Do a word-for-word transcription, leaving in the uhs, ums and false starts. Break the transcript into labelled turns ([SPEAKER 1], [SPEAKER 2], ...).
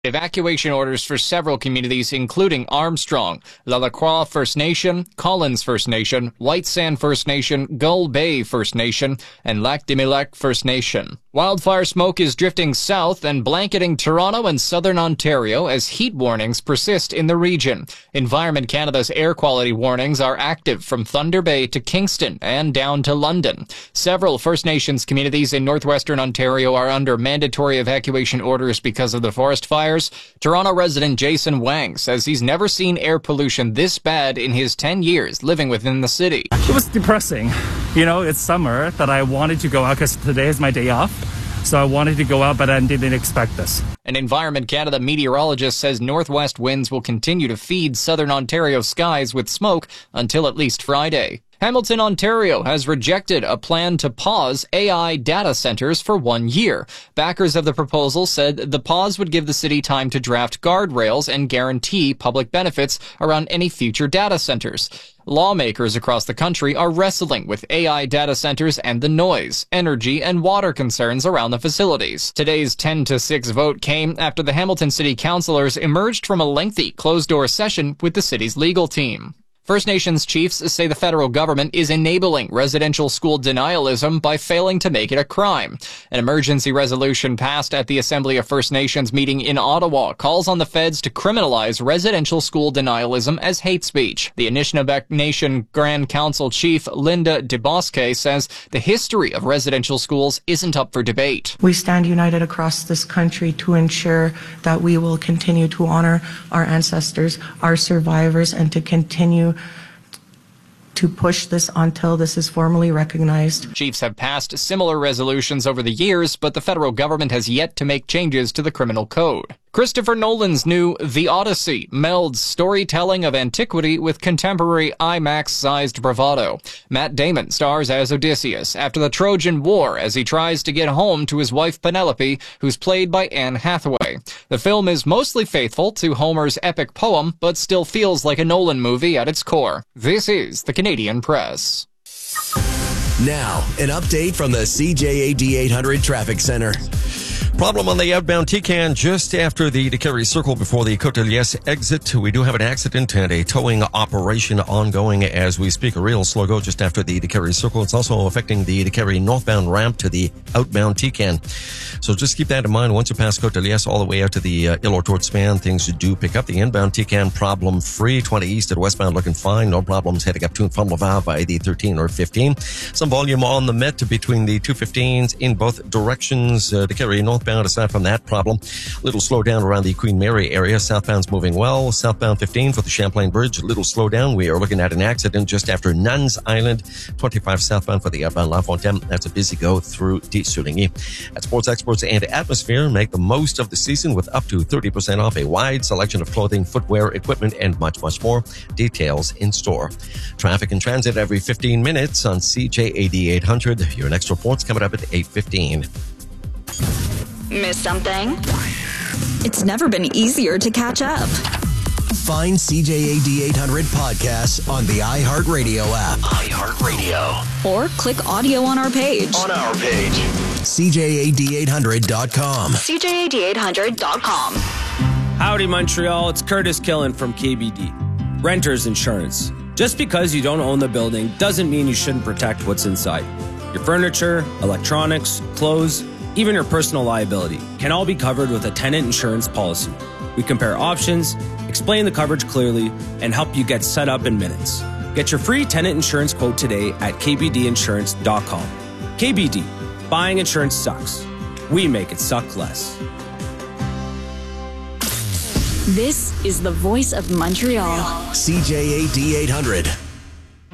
[SPEAKER 1] Evacuation orders for several communities, including Armstrong, La Lacroix First Nation, Collins First Nation, White Sand First Nation, Gull Bay First Nation, and Lac des Mille First Nation. Wildfire smoke is drifting south and blanketing Toronto and southern Ontario as heat warnings persist in the region. Environment Canada's air quality warnings are active from Thunder Bay to Kingston and down to London. Several First Nations communities in northwestern Ontario are under mandatory evacuation orders because of the forest fires. Toronto resident Jason Wang says he's never seen air pollution this bad in his ten years living within the city.
[SPEAKER 2] It was depressing. You know, it's summer that I wanted to go out because today is my day off. So I wanted to go out, but I didn't expect this.
[SPEAKER 1] An Environment Canada meteorologist says northwest winds will continue to feed southern Ontario skies with smoke until at least Friday. Hamilton, Ontario has rejected a plan to pause A I data centers for one year. Backers of the proposal said the pause would give the city time to draft guardrails and guarantee public benefits around any future data centers. Lawmakers across the country are wrestling with A I data centers and the noise, energy, and water concerns around the facilities. Today's ten to six vote came after the Hamilton City Councillors emerged from a lengthy closed-door session with the city's legal team. First Nations chiefs say the federal government is enabling residential school denialism by failing to make it a crime. An emergency resolution passed at the Assembly of First Nations meeting in Ottawa calls on the feds to criminalize residential school denialism as hate speech. The Anishinaabe Nation Grand Council Chief Linda DeBosque says the history of residential schools isn't up for debate.
[SPEAKER 3] We stand united across this country to ensure that we will continue to honor our ancestors, our survivors, and to continue to push this until this is formally recognized.
[SPEAKER 1] Chiefs have passed similar resolutions over the years, but the federal government has yet to make changes to the criminal code. Christopher Nolan's new The Odyssey melds storytelling of antiquity with contemporary IMAX-sized bravado. Matt Damon stars as Odysseus after the Trojan War as he tries to get home to his wife Penelope, who's played by Anne Hathaway. The film is mostly faithful to Homer's epic poem, but still feels like a Nolan movie at its core. This is the Canadian Press.
[SPEAKER 4] Now, an update from the C J A D eight hundred Traffic Center.
[SPEAKER 5] Problem on the outbound T C A N just after the DeCarry Circle before the Côte de Liesse exit. We do have an accident and a towing operation ongoing as we speak. A real slow go just after the DeCarry Circle. It's also affecting the DeCarry northbound ramp to the outbound T C A N. So just keep that in mind. Once you pass Côte de Liesse all the way out to the uh, Ile-aux-Torts span, things do pick up. The inbound T C A N problem free. twenty east at westbound looking fine. No problems heading up to and from Laval by the thirteen or fifteen. Some volume on the Met between the two fifteens in both directions. Uh, DeCarry northbound. Aside from that problem, a little slow down around the Queen Mary area. Southbound's moving well. Southbound fifteen for the Champlain Bridge, a little slow down. We are looking at an accident just after Nuns Island. twenty-five southbound for the outbound La Fontaine. That's a busy go through de Souligny. At Sports Experts and Atmosphere, make the most of the season with up to thirty percent off a wide selection of clothing, footwear, equipment, and much, much more. Details in store. Traffic and transit every fifteen minutes on C J A D eight hundred. Your next report's coming up at eight fifteen.
[SPEAKER 6] Miss something? It's never been easier to catch up.
[SPEAKER 4] Find C J A D eight hundred podcasts on the iHeartRadio app. iHeartRadio.
[SPEAKER 6] Or click audio on our page.
[SPEAKER 4] On our page. C J A D eight hundred dot com.
[SPEAKER 6] C J A D eight hundred dot com.
[SPEAKER 7] Howdy, Montreal. It's Curtis Killen from K B D. Renters Insurance. Just because you don't own the building doesn't mean you shouldn't protect what's inside. Your furniture, electronics, clothes, even your personal liability can all be covered with a tenant insurance policy. We compare options, explain the coverage clearly, and help you get set up in minutes. Get your free tenant insurance quote today at k b d insurance dot com. K B D, buying insurance sucks. We make it suck less.
[SPEAKER 6] This is the voice of Montreal.
[SPEAKER 4] C J A D eight hundred.